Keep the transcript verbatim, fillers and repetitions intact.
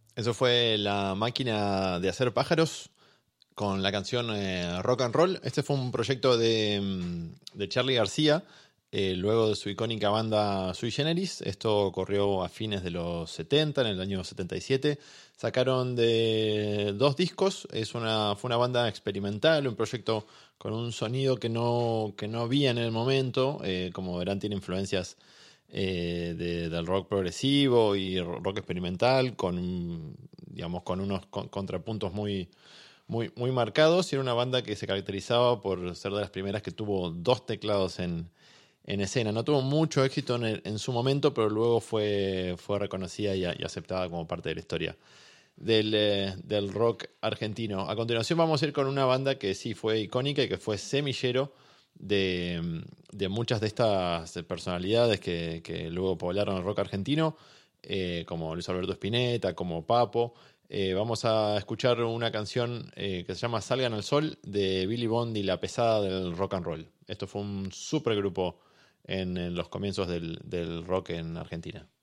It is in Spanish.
Eso fue La Máquina de Hacer Pájaros con la canción eh, Rock and Roll. Este fue un proyecto de, mm, de Charly García, eh, luego de su icónica banda Sui Generis. Esto ocurrió a fines de los setenta, en el año setenta y siete. Sacaron de dos discos. Es una, fue una banda experimental, un proyecto con un sonido que no, que no había en el momento. Eh, como verán, tiene influencias eh, de- del rock progresivo y rock experimental, con, digamos, con unos con- contrapuntos muy, muy, muy marcados. Y era una banda que se caracterizaba por ser de las primeras que tuvo dos teclados en, en escena. No tuvo mucho éxito en, el- en su momento, pero luego fue, fue reconocida y, a- y aceptada como parte de la historia del, eh, del rock argentino. A continuación vamos a ir con una banda que sí fue icónica y que fue semillero de, de muchas de estas personalidades que, que luego poblaron el rock argentino, eh, como Luis Alberto Spinetta, como Papo. Eh, vamos a escuchar una canción eh, que se llama Salgan al Sol, de Billy Bond y la pesada del rock and roll. Esto fue un super grupo en, en los comienzos del, del rock en Argentina.